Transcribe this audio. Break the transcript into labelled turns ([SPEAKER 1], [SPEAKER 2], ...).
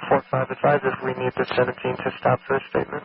[SPEAKER 1] 4-5 advises we need the 17 to stop for a statement.